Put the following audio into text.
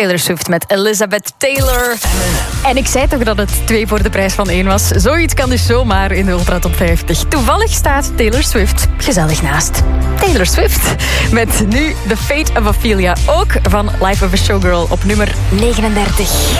Taylor Swift met Elizabeth Taylor. En ik zei toch dat het 2 voor de prijs van 1 was. Zoiets kan dus zomaar in de Ultra Top 50. Toevallig staat Taylor Swift gezellig naast Taylor Swift. Met nu The Fate of Ophelia, ook van Life of a Showgirl op nummer 39.